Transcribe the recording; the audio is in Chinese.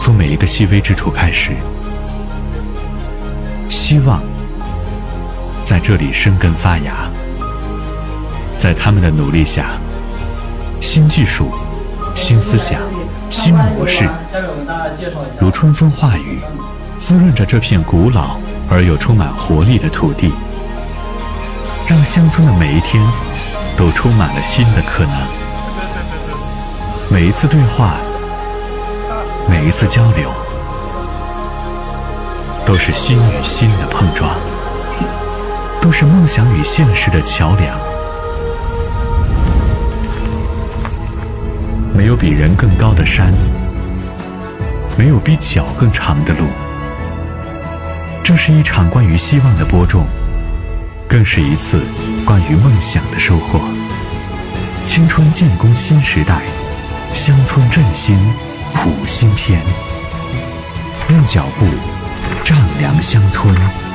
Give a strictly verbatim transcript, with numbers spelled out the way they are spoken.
从每一个细微之处开始，希望在这里生根发芽。在他们的努力下，新技术、新思想、新模式如春风化雨，滋润着这片古老而又充满活力的土地，让乡村的每一天都充满了新的可能。每一次对话，每一次交流，都是心与心的碰撞，都是梦想与现实的桥梁。没有比人更高的山，没有比脚更长的路。这是一场关于希望的播种，更是一次关于梦想的收获。青春建功新时代，乡村振兴谱新篇，用脚步丈量乡村。